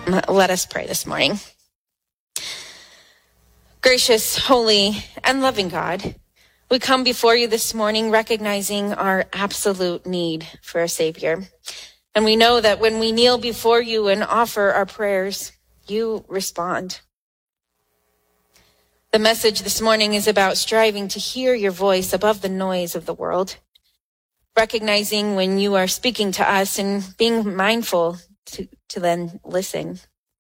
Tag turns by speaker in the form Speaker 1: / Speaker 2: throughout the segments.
Speaker 1: Let us pray this morning. Gracious, holy, and loving God, we come before you this morning recognizing our absolute need for a Savior. And we know that when we kneel before you and offer our prayers, you respond. The message this morning is about striving to hear your voice above the noise of the world, recognizing when you are speaking to us and being mindful to then listen.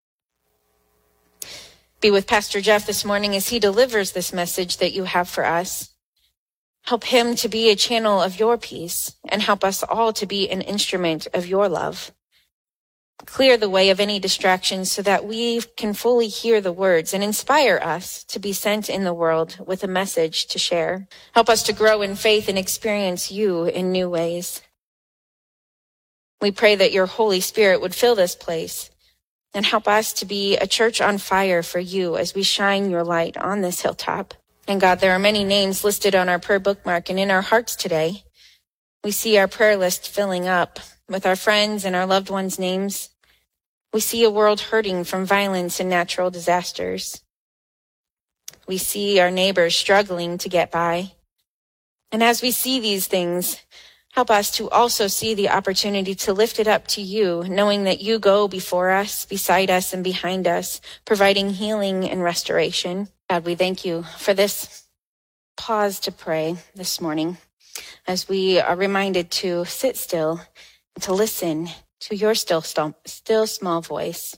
Speaker 1: Be with Pastor Jeff this morning as he delivers this message that you have for us. Help him to be a channel of your peace and help us all to be an instrument of your love. Clear the way of any distractions so that we can fully hear the words and inspire us to be sent in the world with a message to share. Help us to grow in faith and experience you in new ways. We pray that your Holy Spirit would fill this place and help us to be a church on fire for you as we shine your light on this hilltop. And God, there are many names listed on our prayer bookmark and in our hearts today. We see our prayer list filling up with our friends and our loved ones' names. We see a world hurting from violence and natural disasters. We see our neighbors struggling to get by. And as we see these things, help us to also see the opportunity to lift it up to you, knowing that you go before us, beside us, and behind us, providing healing and restoration. God, we thank you for this pause to pray this morning as we are reminded to sit still and to listen to your still small voice,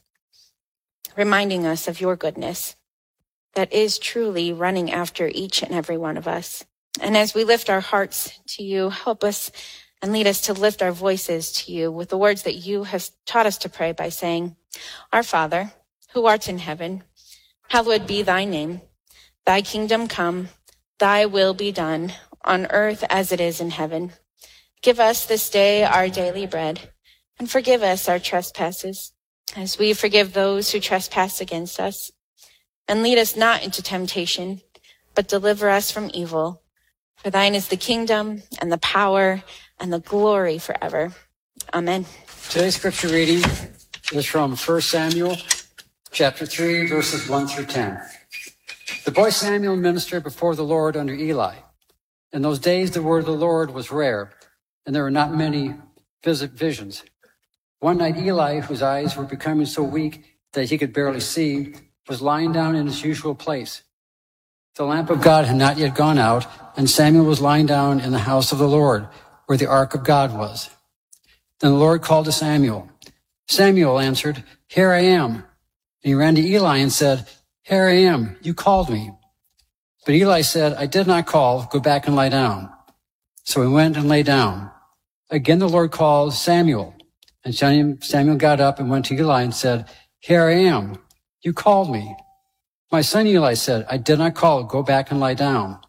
Speaker 1: reminding us of your goodness that is truly running after each and every one of us. And as we lift our hearts to you, help us and lead us to lift our voices to you with the words that you have taught us to pray by saying, Our Father, who art in heaven, hallowed be thy name. Thy kingdom come, thy will be done on earth as it is in heaven. Give us this day our daily bread and forgive us our trespasses as we forgive those who trespass against us. And lead us not into temptation, but deliver us from evil. For thine is the kingdom and the power and the glory forever. Amen.
Speaker 2: Today's scripture reading is from 1 Samuel chapter 3, verses 1 through 10. The boy Samuel ministered before the Lord under Eli. In those days, the word of the Lord was rare, and there were not many visions. One night, Eli, whose eyes were becoming so weak that he could barely see, was lying down in his usual place. The lamp of God had not yet gone out, and Samuel was lying down in the house of the Lord, where the ark of God was. Then the Lord called to Samuel. Samuel answered, Here I am. And he ran to Eli and said, Here I am. You called me. But Eli said, I did not call. Go back and lie down. So he went and lay down. Again the Lord called Samuel. And Samuel got up and went to Eli and said, Here I am. You called me. My son Eli said, I did not call. Go back and lie down.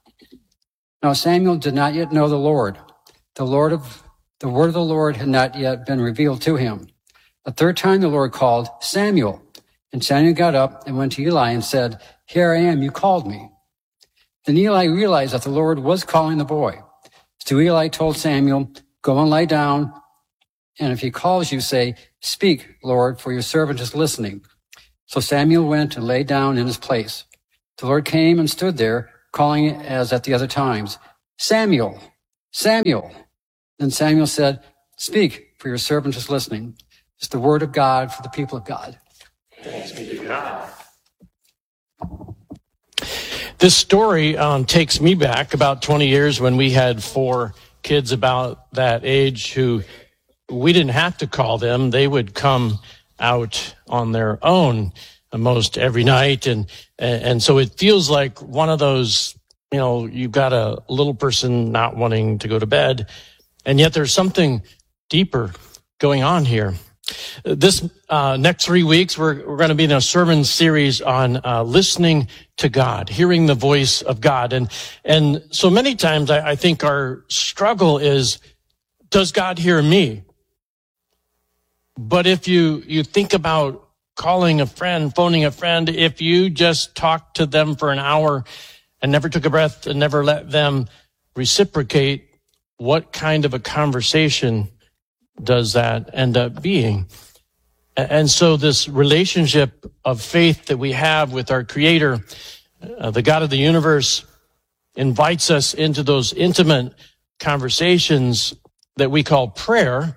Speaker 2: Now Samuel did not yet know the Lord. The word of the Lord had not yet been revealed to him. A third time the Lord called Samuel. And Samuel got up and went to Eli and said, Here I am. You called me. Then Eli realized that the Lord was calling the boy. So Eli told Samuel, Go and lie down. And if he calls you, say, Speak, Lord, for your servant is listening. So Samuel went and lay down in his place. The Lord came and stood there, calling as at the other times, Samuel, Samuel. Then Samuel said, Speak, for your servant is listening. It's the word of God for the people of God.
Speaker 3: Thanks be to God. This story takes me back about 20 years when we had 4 kids about that age who we didn't have to call them. They would come out on their own most every night. And so it feels like one of those, you've got a little person not wanting to go to bed. And yet there's something deeper going on here. This next 3 weeks, we're going to be in a sermon series on listening to God, hearing the voice of God. And so many times I think our struggle is, does God hear me? But if you think about calling a friend, phoning a friend, if you just talked to them for an hour and never took a breath and never let them reciprocate, what kind of a conversation does that end up being? And so this relationship of faith that we have with our Creator, the God of the universe, invites us into those intimate conversations that we call prayer.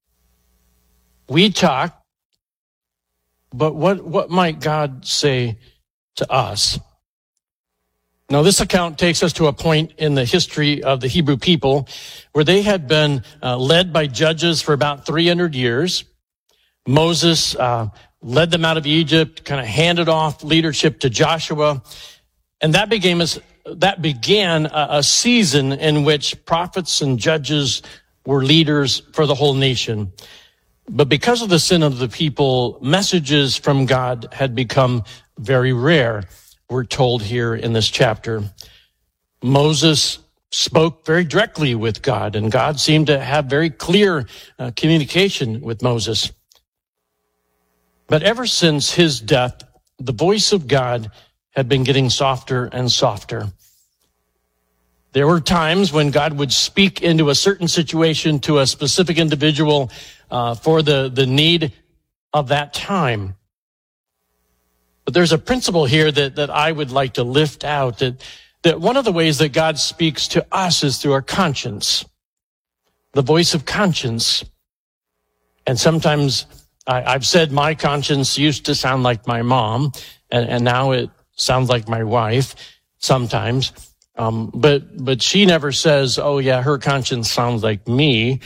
Speaker 3: We talk, but what might God say to us? Now, this account takes us to a point in the history of the Hebrew people where they had been led by judges for about 300 years. Moses led them out of Egypt, kind of handed off leadership to Joshua, and that began a season in which prophets and judges were leaders for the whole nation. But because of the sin of the people, messages from God had become very rare, we're told here in this chapter. Moses spoke very directly with God, and God seemed to have very clear communication with Moses. But ever since his death, the voice of God had been getting softer and softer. There were times when God would speak into a certain situation to a specific individual for the need of that time. But there's a principle here that I would like to lift out, that one of the ways that God speaks to us is through our conscience, the voice of conscience. And sometimes I've said my conscience used to sound like my mom, and now it sounds like my wife sometimes. But she never says, oh yeah, her conscience sounds like me.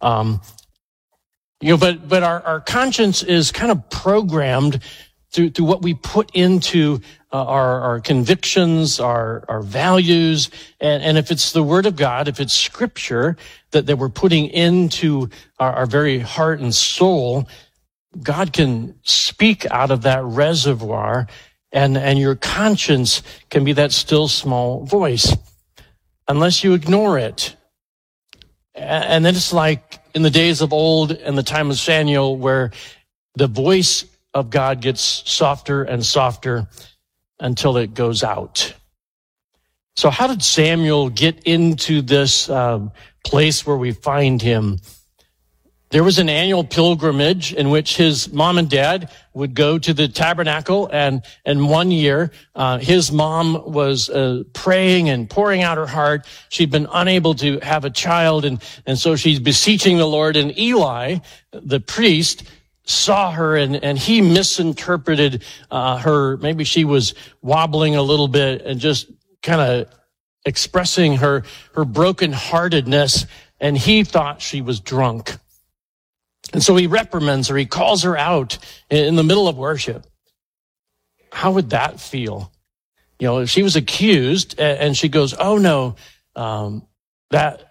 Speaker 3: But our conscience is kind of programmed through what we put into our convictions, our values. And if it's the Word of God, if it's Scripture that we're putting into our very heart and soul, God can speak out of that reservoir, and your conscience can be that still small voice, unless you ignore it. And then it's like in the days of old and the time of Samuel, where the voice of God gets softer and softer until it goes out. So how did Samuel get into this place where we find him? There was an annual pilgrimage in which his mom and dad would go to the tabernacle, and one year his mom was praying and pouring out her heart. She'd been unable to have a child, and so she's beseeching the Lord, and Eli, the priest, saw her, and he misinterpreted her. Maybe she was wobbling a little bit and just kind of expressing her brokenheartedness, and he thought she was drunk. And so he reprimands her. He calls her out in the middle of worship. How would that feel? You know, if she was accused and she goes, oh no, that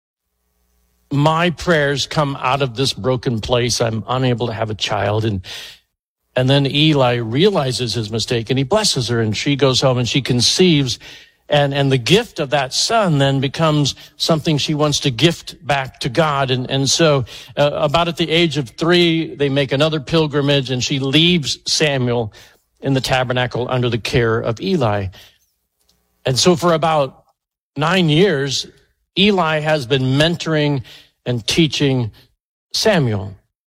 Speaker 3: my prayers come out of this broken place. I'm unable to have a child. And then Eli realizes his mistake and he blesses her, and she goes home and she conceives. And the gift of that son then becomes something she wants to gift back to God. And so about at the age of 3, they make another pilgrimage, and she leaves Samuel in the tabernacle under the care of Eli. And so for about 9 years, Eli has been mentoring and teaching Samuel.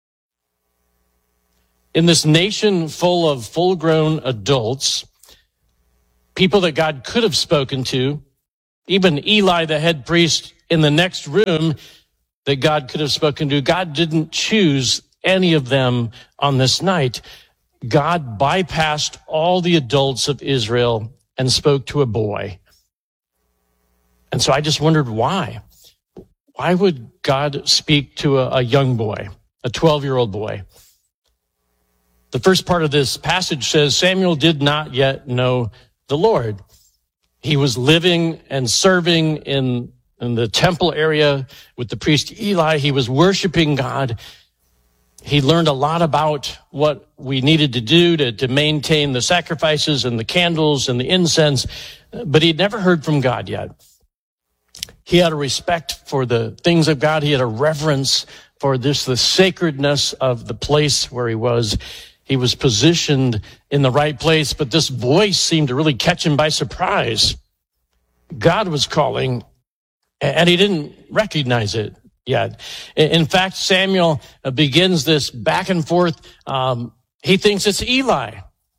Speaker 3: In this nation full of full-grown adults, people that God could have spoken to, even Eli, the head priest in the next room that God could have spoken to, God didn't choose any of them on this night. God bypassed all the adults of Israel and spoke to a boy. And so I just wondered why. Why would God speak to a young boy, a 12-year-old boy? The first part of this passage says Samuel did not yet know the Lord. He was living and serving in the temple area with the priest Eli. He was worshiping God. He learned a lot about what we needed to do to maintain the sacrifices and the candles and the incense, but he'd never heard from God yet. He had a respect for the things of God. He had a reverence for the sacredness of the place where he was. He was positioned in the right place, but this voice seemed to really catch him by surprise. God was calling, and he didn't recognize it. yet. In fact, Samuel begins this back and forth. He thinks it's Eli.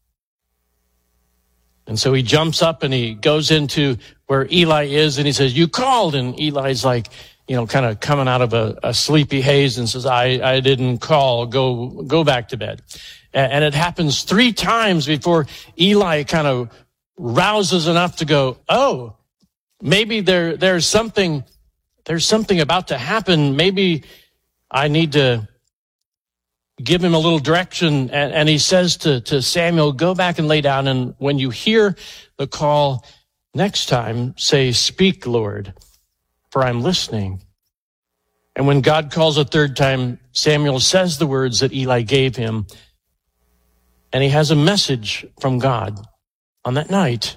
Speaker 3: And so he jumps up and he goes into where Eli is and he says, "You called." And Eli's like, kind of coming out of a sleepy haze and says, I didn't call. Go back to bed. And it happens 3 times before Eli kind of rouses enough to go, oh, maybe there's something about to happen. Maybe I need to give him a little direction. And he says to Samuel, "Go back and lay down. And when you hear the call next time, say, 'Speak, Lord, for I'm listening.'" And when God calls a 3rd time, Samuel says the words that Eli gave him. And he has a message from God on that night.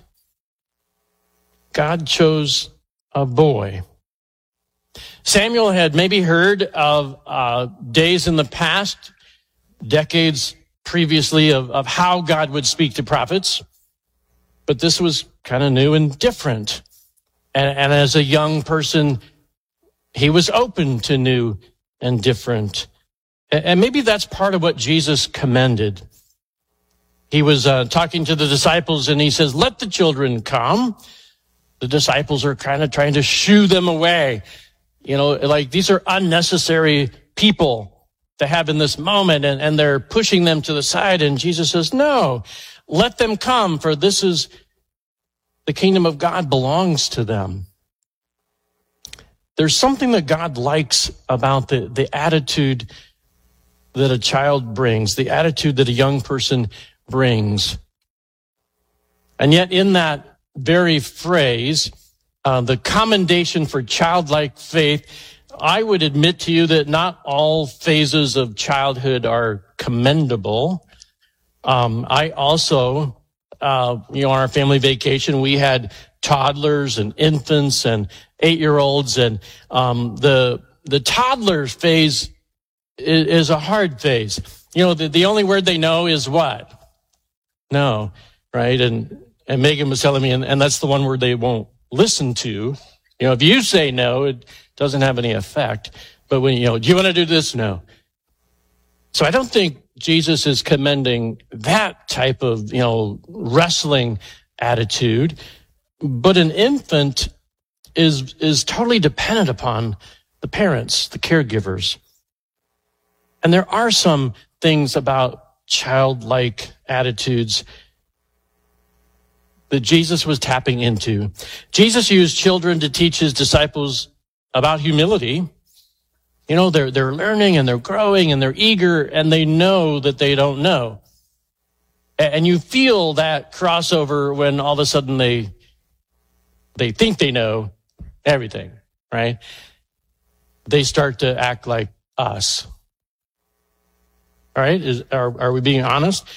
Speaker 3: God chose a boy. Samuel had maybe heard of days in the past, decades previously, of how God would speak to prophets. But this was kind of new and different. And as a young person, he was open to new and different. And maybe that's part of what Jesus commended. He was talking to the disciples and he says, "Let the children come." The disciples are kind of trying to shoo them away. Like these are unnecessary people to have in this moment, and they're pushing them to the side. And Jesus says, "No, let them come, for this is the kingdom of God belongs to them." There's something that God likes about the attitude that a child brings, the attitude that a young person brings. And yet in that very phrase, the commendation for childlike faith, I would admit to you that not all phases of childhood are commendable. I also, on our family vacation, we had toddlers and infants and 8-year-olds, and the toddler phase is a hard phase. The only word they know is what? No, right? And Megan was telling me, and that's the one word they won't listen to. If you say no, it doesn't have any effect. But when, do you want to do this? No. So I don't think Jesus is commending that type of, wrestling attitude. But an infant is totally dependent upon the parents, the caregivers. And there are some things about childlike attitudes that Jesus was tapping into. Jesus used children to teach his disciples about humility. They're learning and they're growing and they're eager and they know that they don't know. And you feel that crossover when all of a sudden they think they know everything, right? They start to act like us. All right? Are we being honest?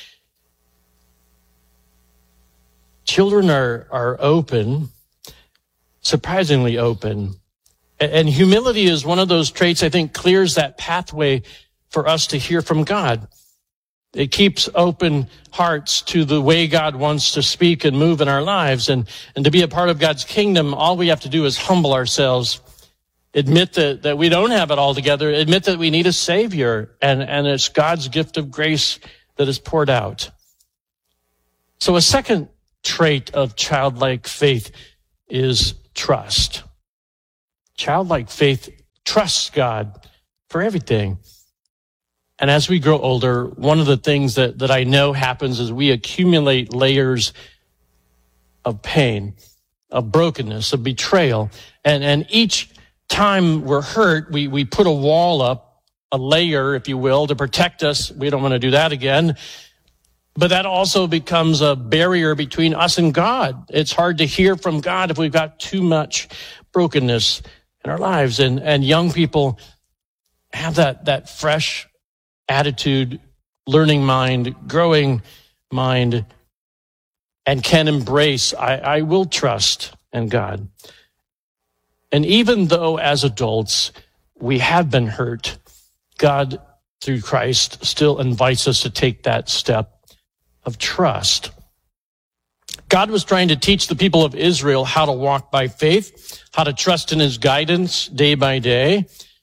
Speaker 3: Children are open, surprisingly open. And humility is one of those traits I think clears that pathway for us to hear from God. It keeps open hearts to the way God wants to speak and move in our lives. And to be a part of God's kingdom, all we have to do is humble ourselves, admit that we don't have it all together, admit that we need a Savior, and it's God's gift of grace that is poured out. So a second trait of childlike faith is trust. Childlike faith trusts God for everything. And as we grow older, one of the things that I know happens is we accumulate layers of pain, of brokenness, of betrayal. And each time we're hurt, we put a wall up, a layer, if you will, to protect us. We don't want to do that again. But that also becomes a barrier between us and God. It's hard to hear from God if we've got too much brokenness in our lives. And young people have that fresh attitude, learning mind, growing mind, and can embrace, I will trust in God. And even though as adults we have been hurt, God, through Christ, still invites us to take that step of trust. God was trying to teach the people of Israel how to walk by faith, how to trust in his guidance day by day.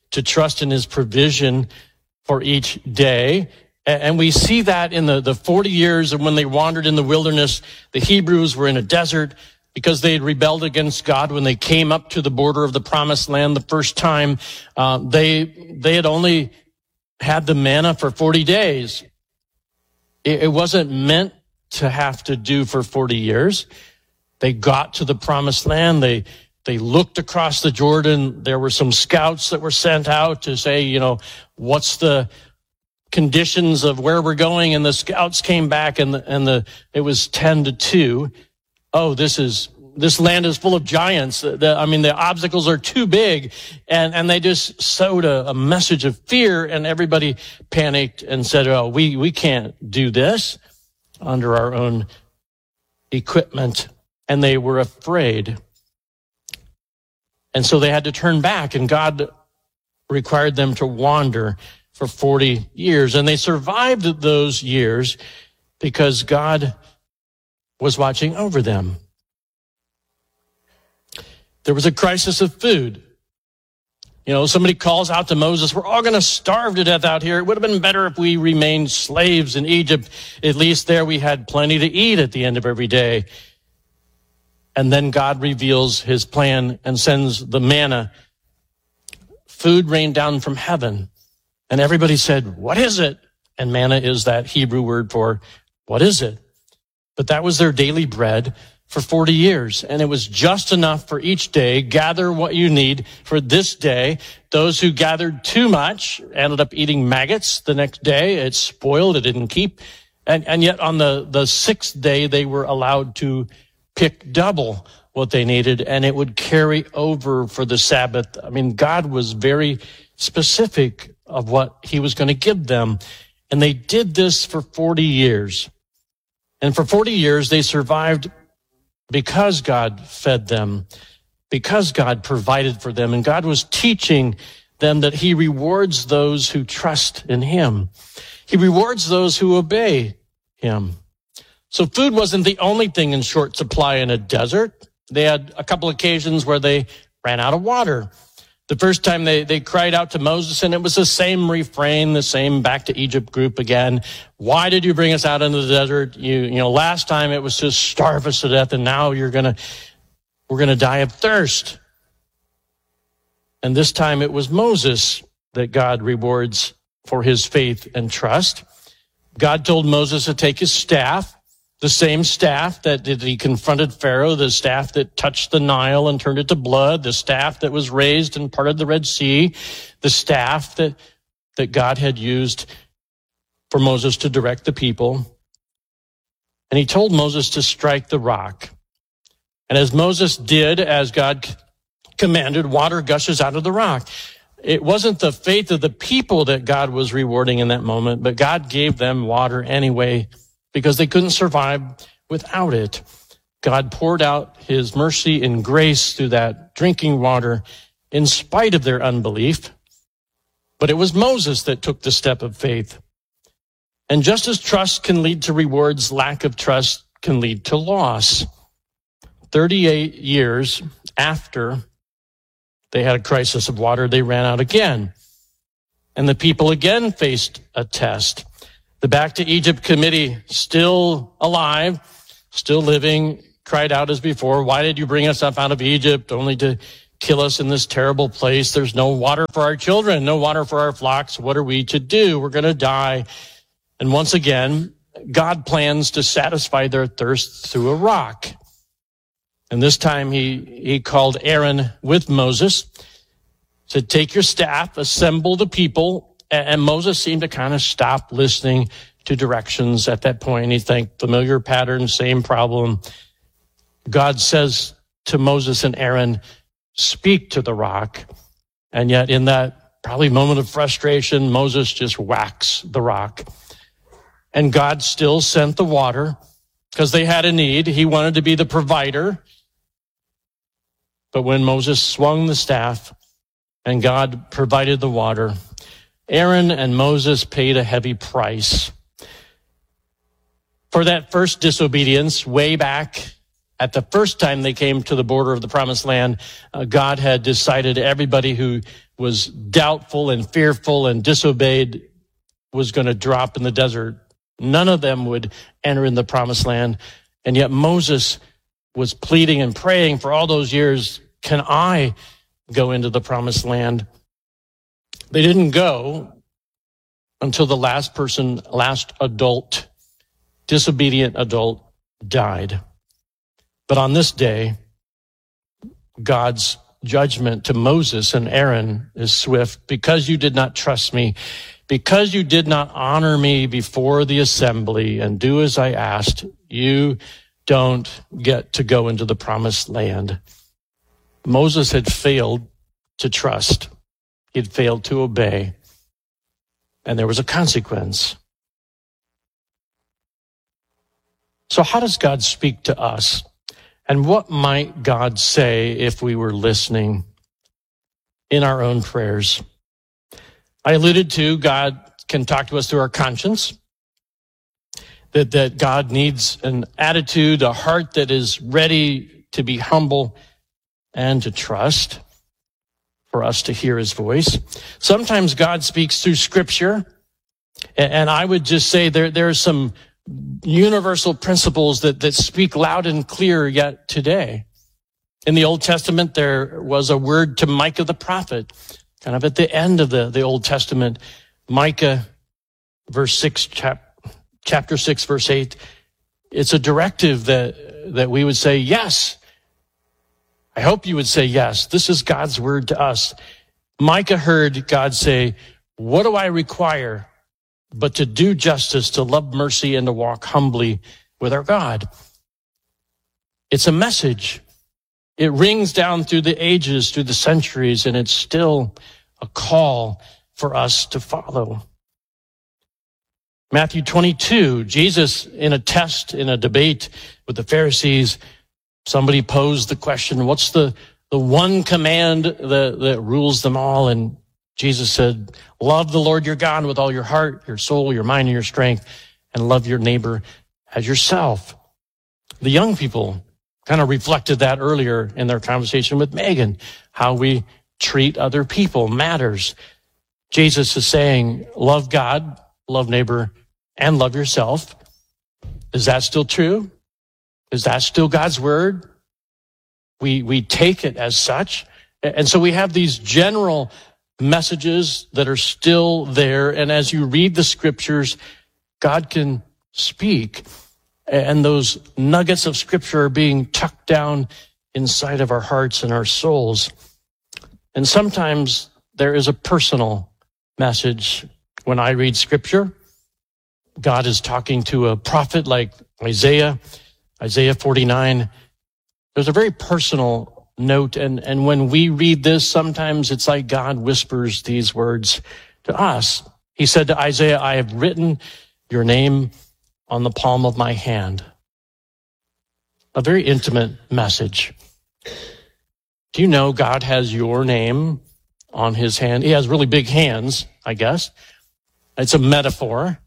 Speaker 3: to trust in his provision for each day. And we see that in the 40 years of when they wandered in the wilderness. The Hebrews were in a desert because they had rebelled against God when they came up to the border of the promised land the first time. They had only had the manna for 40 days. It wasn't meant to have to do for 40 years. They got to the promised land. They looked across the Jordan. There were some scouts that were sent out to say, what's the conditions of where we're going? And the scouts came back and it was 10-2. Oh, this land is full of giants. The obstacles are too big. And they just sowed a message of fear, and everybody panicked and said, oh, we can't do this under our own equipment. And they were afraid. And so they had to turn back, and God required them to wander for 40 years. And they survived those years because God was watching over them. There was a crisis of food. Somebody calls out to Moses, we're all going to starve to death out here. It would have been better if we remained slaves in Egypt. At least there we had plenty to eat at the end of every day. And then God reveals his plan and sends the manna. Food rained down from heaven. And everybody said, what is it? And manna is that Hebrew word for what is it? But that was their daily bread for 40 years. And it was just enough for each day. Gather what you need for this day. Those who gathered too much ended up eating maggots the next day. It spoiled. It didn't keep. And yet on the sixth day, they were allowed to pick double what they needed, and it would carry over for the Sabbath. God was very specific of what he was going to give them. And they did this for 40 years. And for 40 years, they survived because God fed them, because God provided for them. And God was teaching them that he rewards those who trust in him. He rewards those who obey him. So food wasn't the only thing in short supply in a desert. They had a couple occasions where they ran out of water. The first time they cried out to Moses, and it was the same refrain, the same back to Egypt group again. Why did you bring us out into the desert? Last time it was to starve us to death, and now we're going to die of thirst. And this time it was Moses that God rewards for his faith and trust. God told Moses to take his staff, the same staff that he confronted Pharaoh, the staff that touched the Nile and turned it to blood, the staff that was raised and parted the Red Sea, the staff that God had used for Moses to direct the people. And he told Moses to strike the rock. And as Moses did, as God commanded, water gushes out of the rock. It wasn't the faith of the people that God was rewarding in that moment, but God gave them water anyway, because they couldn't survive without it. God poured out his mercy and grace through that drinking water in spite of their unbelief. But it was Moses that took the step of faith. And just as trust can lead to rewards, lack of trust can lead to loss. 38 years after they had a crisis of water, they ran out again. And the people again faced a test. The Back to Egypt committee, still alive, still living, cried out as before, why did you bring us up out of Egypt only to kill us in this terrible place? There's no water for our children, no water for our flocks. What are we to do? We're going to die. And once again, God plans to satisfy their thirst through a rock. And this time he called Aaron with Moses, said, take your staff, assemble the people. And Moses seemed to kind of stop listening to directions at that point. He think familiar pattern, same problem. God says to Moses and Aaron, speak to the rock. And yet in that probably moment of frustration, Moses just whacks the rock. And God still sent the water because they had a need. He wanted to be the provider. But when Moses swung the staff and God provided the water, Aaron and Moses paid a heavy price for that first disobedience way back at the first time they came to the border of the promised land, God had decided everybody who was doubtful and fearful and disobeyed was going to drop in the desert. None of them would enter in the promised land. And yet Moses was pleading and praying for all those years, can I go into the promised land? They didn't go until the last adult, disobedient adult died. But on this day, God's judgment to Moses and Aaron is swift. Because you did not trust me, because you did not honor me before the assembly and do as I asked, you don't get to go into the promised land. Moses had failed to trust. He had failed to obey. And there was a consequence. So how does God speak to us? And what might God say if we were listening in our own prayers? I alluded to God can talk to us through our conscience, that God needs an attitude, a heart that is ready to be humble and to trust for us to hear his voice. Sometimes God speaks through Scripture, and I would just say there are some universal principles that speak loud and clear yet today. In the Old Testament, there was a word to Micah the prophet, kind of at the end of the Old Testament. Micah, chapter 6, verse 8. It's a directive that we would say, yes. I hope you would say yes. This is God's word to us. Micah heard God say, what do I require but to do justice, to love mercy, and to walk humbly with our God? It's a message. It rings down through the ages, through the centuries, and it's still a call for us to follow. Matthew 22, Jesus in a debate with the Pharisees, somebody posed the question, what's the one command that rules them all? And Jesus said, love the Lord your God with all your heart, your soul, your mind, and your strength, and love your neighbor as yourself. The young people kind of reflected that earlier in their conversation with Megan. How we treat other people matters. Jesus is saying, love God, love neighbor, and love yourself. Is that still true? Is that still God's word? We take it as such. And so we have these general messages that are still there. And as you read the scriptures, God can speak. And those nuggets of scripture are being tucked down inside of our hearts and our souls. And sometimes there is a personal message. When I read scripture, God is talking to a prophet like Isaiah 49. There's a very personal note. And when we read this, sometimes it's like God whispers these words to us. He said to Isaiah, I have written your name on the palm of my hand. A very intimate message. Do you know God has your name on his hand? He has really big hands, I guess. It's a metaphor.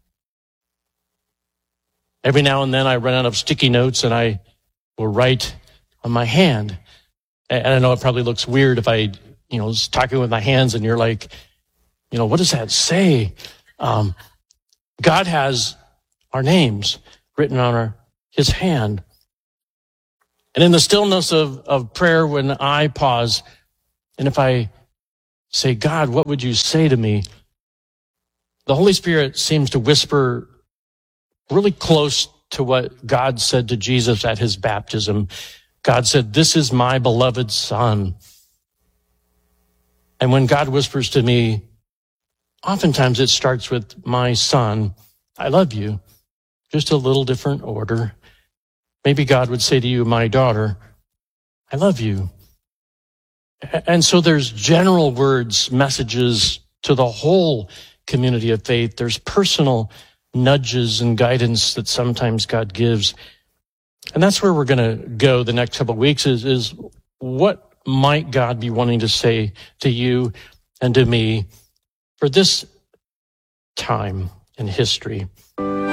Speaker 3: Every now and then I run out of sticky notes and I will write on my hand. And I know it probably looks weird if I, was talking with my hands and you're like, what does that say? God has our names written on his hand. And in the stillness of prayer, when I pause, and if I say, God, what would you say to me? The Holy Spirit seems to whisper really close to what God said to Jesus at his baptism. God said, this is my beloved Son. And when God whispers to me, oftentimes it starts with my son, I love you. Just a little different order. Maybe God would say to you, my daughter, I love you. And so there's general words, messages to the whole community of faith. There's personal nudges and guidance that sometimes God gives. And that's where we're going to go the next couple of weeks is what might God be wanting to say to you and to me for this time in history?